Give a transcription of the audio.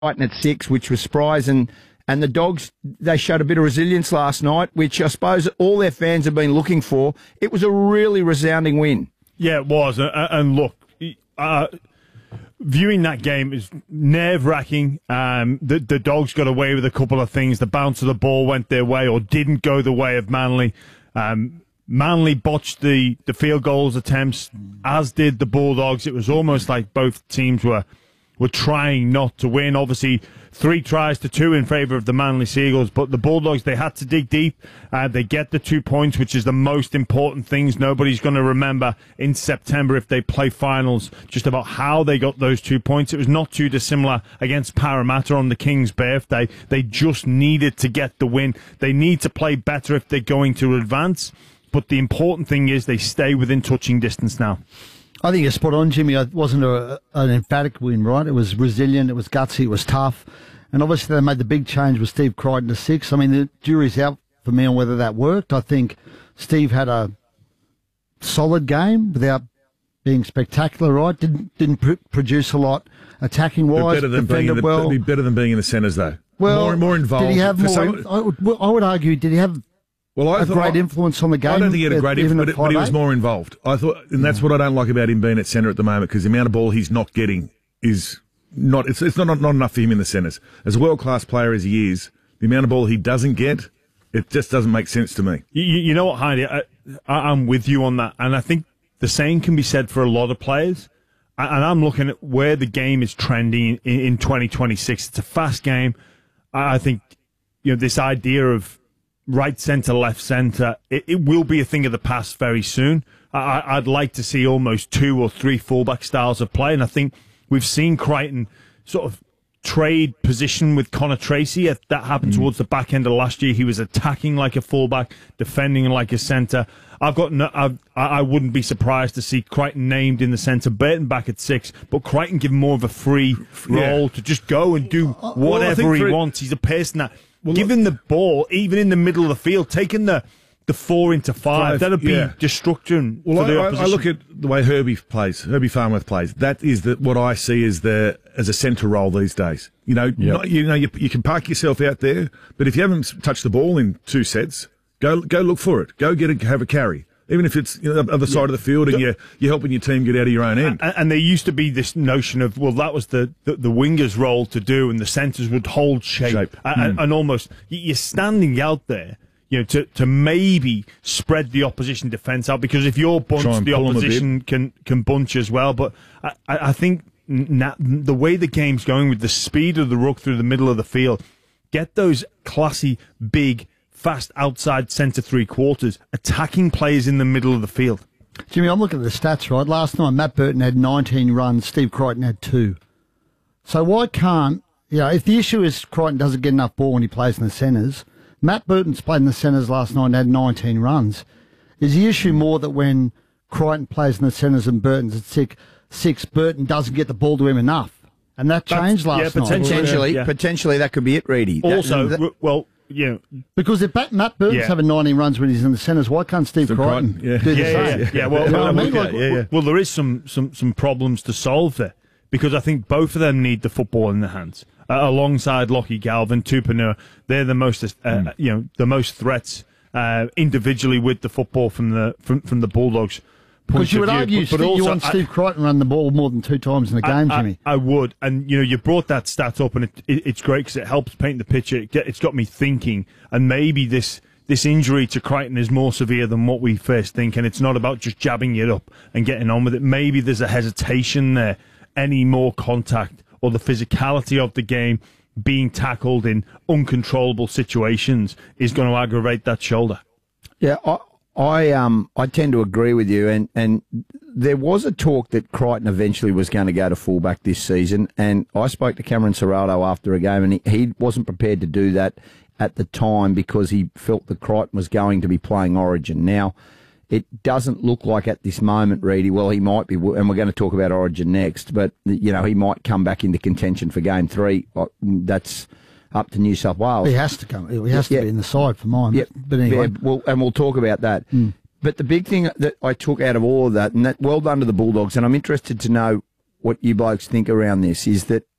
Crichton at 6, which was surprise, and the Dogs, they showed a bit of resilience last night, which I suppose all their fans have been looking for. It was a really resounding win. Yeah, it was. And look, viewing that game is nerve-wracking. The Dogs got away with a couple of things. The bounce of the ball went their way or didn't go the way of Manly. Manly botched the field goals attempts, as did the Bulldogs. It was almost like both teams were trying not to win. Obviously, 3 tries to 2 in favour of the Manly Seagulls, but the Bulldogs, they had to dig deep. They get the 2 points, which is the most important things. Nobody's going to remember in September if they play finals just about how they got those 2 points. It was not too dissimilar against Parramatta on the King's birthday. They just needed to get the win. They need to play better if they're going to advance, but the important thing is they stay within touching distance now. I think you're spot on, Jimmy. It wasn't an emphatic win, right? It was resilient, it was gutsy, it was tough. And obviously they made the big change with Steve Crichton to 6. I mean, the jury's out for me on whether that worked. I think Steve had a solid game without being spectacular, right? Didn't produce a lot attacking-wise. Defended well. Be better than being in the centres, though. Well, more involved. Did he have more? I would argue, did he have a great influence on the game? I don't think he had a great influence, but he was more involved. I thought, and that's what I don't like about him being at centre at the moment, because the amount of ball he's not getting is not. It's not enough for him in the centres. As a world-class player as he is, the amount of ball he doesn't get, it just doesn't make sense to me. You know what, Heidi? I'm with you on that, and I think the same can be said for a lot of players. And I'm looking at where the game is trending in 2026. It's a fast game. I think this idea of right centre, left centre, it will be a thing of the past very soon. I'd like to see almost 2 or 3 fullback styles of play, and I think we've seen Crichton sort of trade position with Connor Tracy. That happened towards the back end of last year. He was attacking like a fullback, defending like a centre. I wouldn't be surprised to see Crichton named in the centre, Burton back at 6, but Crichton given more of a free role to just go and do whatever he wants. He's a person that, given the ball, even in the middle of the field, taking the 4 into 5, that'll be destruction for the opposition. I look at the way Herbie Farnworth plays. That is what I see as a centre role these days. You can park yourself out there, but if you haven't touched the ball in 2 sets, go look for it. Go have a carry. Even if it's the other side of the field and you're helping your team get out of your own end. And there used to be this notion of, well, that was the winger's role to do, and the centres would hold shape. And almost, you're standing out there, to maybe spread the opposition defence out, because if you're bunched, the opposition can bunch as well. But I think the way the game's going, with the speed of the ruck through the middle of the field, get those classy, big, fast outside centre 3/4, attacking players in the middle of the field. Jimmy, I'm looking at the stats, right? Last night, Matt Burton had 19 runs, Steve Crichton had 2. So why can't, if the issue is Crichton doesn't get enough ball when he plays in the centres, Matt Burton's played in the centres last night and had 19 runs. Is the issue more that when Crichton plays in the centres and Burton's at 6, Burton doesn't get the ball to him enough? And that changed last night. Potentially that could be it, Reedy. Because if Matt Burton's having 19 runs when he's in the centres, why can't Steve Crichton do the same? Well, there is some problems to solve there, because I think both of them need the football in their hands. Alongside Lockie Galvin, Tupanua, they're the most the most threats individually with the football from the Bulldogs. Because you would argue, you want Steve Crichton run the ball more than 2 times in a game, Jimmy. I would, and you brought that stat up, and it's great because it helps paint the picture. It's got me thinking, and maybe this injury to Crichton is more severe than what we first think, and it's not about just jabbing it up and getting on with it. Maybe there's a hesitation there. Any more contact or the physicality of the game being tackled in uncontrollable situations is going to aggravate that shoulder. Yeah, I tend to agree with you, and there was a talk that Crichton eventually was going to go to fullback this season, and I spoke to Cameron Serrato after a game, and he wasn't prepared to do that at the time because he felt that Crichton was going to be playing Origin. Now, it doesn't look like at this moment, Reedy, well, he might be, and we're going to talk about Origin next, but, he might come back into contention for Game 3. That's up to New South Wales. He has to come. He has to be in the side for mine. But anyway. We'll talk about that. But the big thing that I took out of all of that, and that well done to the Bulldogs, and I'm interested to know what you blokes think around this, is that